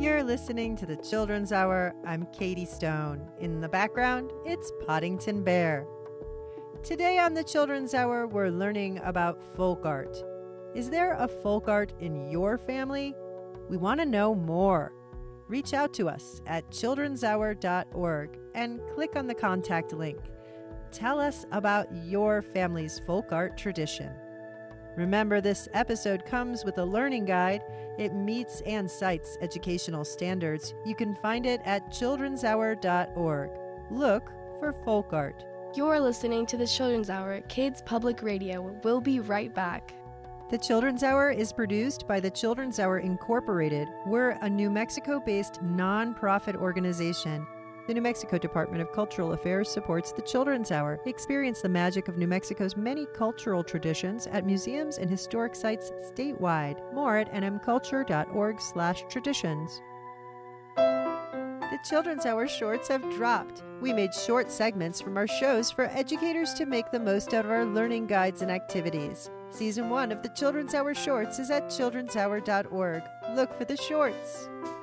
You're listening to the Children's Hour. I'm Katie Stone. In the background, it's Poddington Bear. Today on the Children's Hour, we're learning about folk art. Is there a folk art in your family? We want to know more. Reach out to us at childrenshour.org and click on the contact link. Tell us about your family's folk art tradition. Remember, this episode comes with a learning guide. It meets and cites educational standards. You can find it at childrenshour.org. Look for folk art. You're listening to the Children's Hour, Kids Public Radio. We'll be right back. The Children's Hour is produced by the Children's Hour Incorporated. We're a New Mexico-based nonprofit organization. The New Mexico Department of Cultural Affairs supports the Children's Hour. Experience the magic of New Mexico's many cultural traditions at museums and historic sites statewide. More at nmculture.org/traditions. The Children's Hour shorts have dropped. We made short segments from our shows for educators to make the most out of our learning guides and activities. Season 1 of the Children's Hour shorts is at childrenshour.org. Look for the shorts.